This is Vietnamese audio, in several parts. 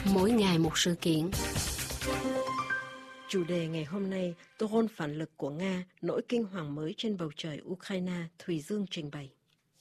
Mỗi ngày một sự kiện. Chủ đề ngày hôm nay, drone phản lực của Nga, nỗi kinh hoàng mới trên bầu trời Ukraine, Thùy Dương trình bày.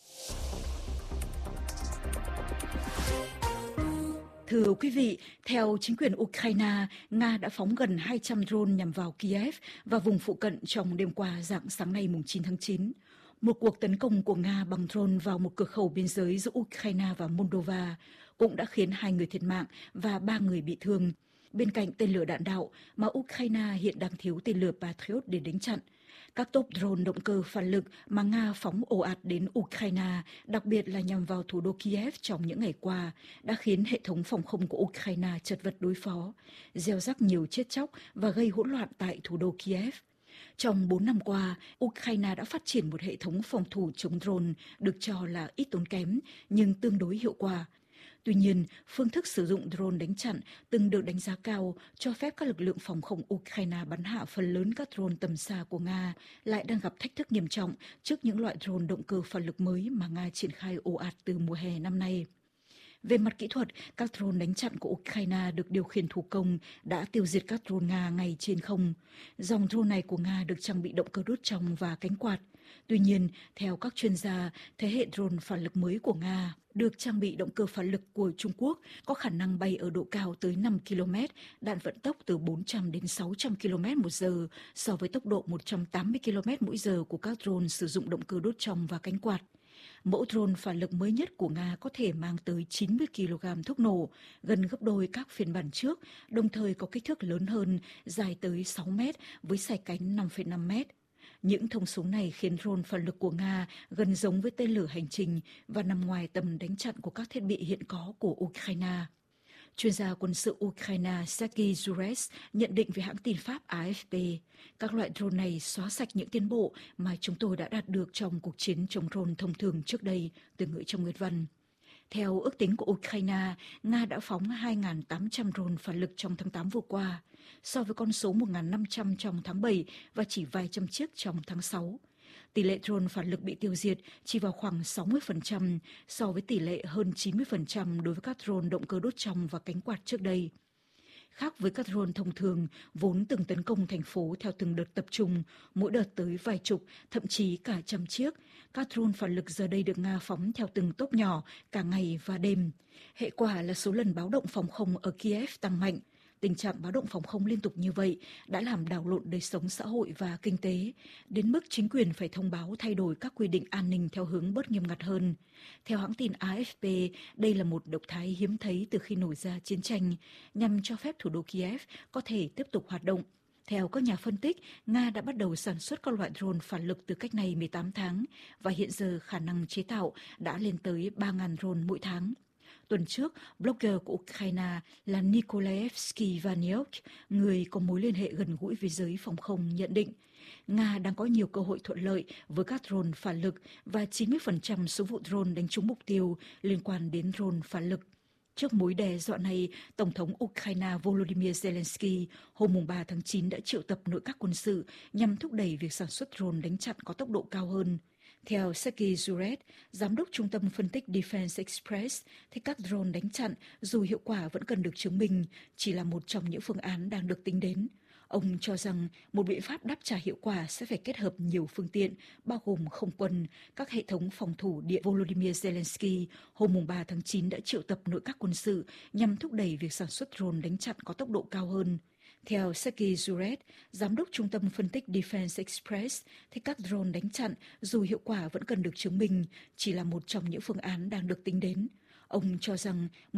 Thưa quý vị, theo chính quyền Ukraine, Nga đã phóng gần 200 drone nhằm vào Kiev và vùng phụ cận trong đêm qua rạng sáng nay mùng 9 tháng 9. Một cuộc tấn công của Nga bằng drone vào một cửa khẩu biên giới giữa Ukraine và Moldova cũng đã khiến 2 người thiệt mạng và 3 người bị thương. Bên cạnh tên lửa đạn đạo mà Ukraine hiện đang thiếu tên lửa Patriot để đánh chặn, các tốp drone động cơ phản lực mà Nga phóng ồ ạt đến Ukraine, đặc biệt là nhằm vào thủ đô Kiev trong những ngày qua, đã khiến hệ thống phòng không của Ukraine chật vật đối phó, gieo rắc nhiều chết chóc và gây hỗn loạn tại thủ đô Kiev. Trong 4 năm qua, Ukraine đã phát triển một hệ thống phòng thủ chống drone được cho là ít tốn kém nhưng tương đối hiệu quả. Tuy nhiên, phương thức sử dụng drone đánh chặn từng được đánh giá cao, cho phép các lực lượng phòng không Ukraine bắn hạ phần lớn các drone tầm xa của Nga, lại đang gặp thách thức nghiêm trọng trước những loại drone động cơ phản lực mới mà Nga triển khai ồ ạt từ mùa hè năm nay. Về mặt kỹ thuật, các drone đánh chặn của Ukraine được điều khiển thủ công đã tiêu diệt các drone Nga ngay trên không. Dòng drone này của Nga được trang bị động cơ đốt trong và cánh quạt. Tuy nhiên, theo các chuyên gia, thế hệ drone phản lực mới của Nga được trang bị động cơ phản lực của Trung Quốc có khả năng bay ở độ cao tới 5 km, đạn vận tốc từ 400 đến 600 km một giờ so với tốc độ 180 km mỗi giờ của các drone sử dụng động cơ đốt trong và cánh quạt. Mẫu drone phản lực mới nhất của Nga có thể mang tới 90 kg thuốc nổ, gần gấp đôi các phiên bản trước, đồng thời có kích thước lớn hơn, dài tới 6 mét với sải cánh 5,5 mét. Những thông số này khiến drone phản lực của Nga gần giống với tên lửa hành trình và nằm ngoài tầm đánh chặn của các thiết bị hiện có của Ukraine. Chuyên gia quân sự Ukraine Sergei Zures nhận định về hãng tin Pháp AFP, các loại drone này xóa sạch những tiến bộ mà chúng tôi đã đạt được trong cuộc chiến chống drone thông thường trước đây, từ ngữ trong Nguyệt Văn. Theo ước tính của Ukraine, Nga đã phóng 2.800 drone phản lực trong tháng 8 vừa qua, so với con số 1.500 trong tháng 7 và chỉ vài trăm chiếc trong tháng 6. Tỷ lệ drone phản lực bị tiêu diệt chỉ vào khoảng 60% so với tỷ lệ hơn 90% đối với các drone động cơ đốt trong và cánh quạt trước đây. Khác với các drone thông thường vốn từng tấn công thành phố theo từng đợt tập trung, mỗi đợt tới vài chục, thậm chí cả trăm chiếc, các drone phản lực giờ đây được Nga phóng theo từng tốp nhỏ cả ngày và đêm. Hệ quả là số lần báo động phòng không ở Kiev tăng mạnh. Tình trạng báo động phòng không liên tục như vậy đã làm đảo lộn đời sống xã hội và kinh tế, đến mức chính quyền phải thông báo thay đổi các quy định an ninh theo hướng bớt nghiêm ngặt hơn. Theo hãng tin AFP, đây là một động thái hiếm thấy từ khi nổ ra chiến tranh, nhằm cho phép thủ đô Kiev có thể tiếp tục hoạt động. Theo các nhà phân tích, Nga đã bắt đầu sản xuất các loại drone phản lực từ cách này 18 tháng, và hiện giờ khả năng chế tạo đã lên tới 3.000 drone mỗi tháng. Tuần trước, blogger của Ukraine là Nikolaevsky Vaniuk, người có mối liên hệ gần gũi với giới phòng không, nhận định Nga đang có nhiều cơ hội thuận lợi với các drone phản lực và 90% số vụ drone đánh trúng mục tiêu liên quan đến drone phản lực. Trước mối đe dọa này, Tổng thống Ukraine Volodymyr Zelensky hôm 3 tháng 9 đã triệu tập nội các quân sự nhằm thúc đẩy việc sản xuất drone đánh chặn có tốc độ cao hơn. Theo Sergei Zures, giám đốc trung tâm phân tích Defense Express, thì các drone đánh chặn dù hiệu quả vẫn cần được chứng minh, chỉ là một trong những phương án đang được tính đến. Ông cho rằng một biện pháp đáp trả hiệu quả sẽ phải kết hợp nhiều phương tiện, bao gồm không quân, các hệ thống phòng thủ địa. Volodymyr Zelensky hôm 3 tháng 9 đã triệu tập nội các quân sự nhằm thúc đẩy việc sản xuất drone đánh chặn có tốc độ cao hơn. Theo Sergei Zures, giám đốc trung tâm phân tích Defense Express, thì các drone đánh chặn dù hiệu quả vẫn cần được chứng minh, chỉ là một trong những phương án đang được tính đến. Ông cho rằng